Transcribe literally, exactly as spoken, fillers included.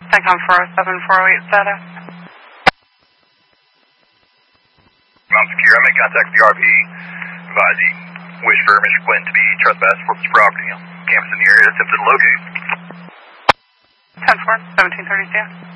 Techcom four oh seven, four oh eight status. I'm secure. I made contact with the R P. Advise you wish for Mister Clinton to be trespassed for his property. Campus in the area attempted to locate. ten four, seventeen thirty-two.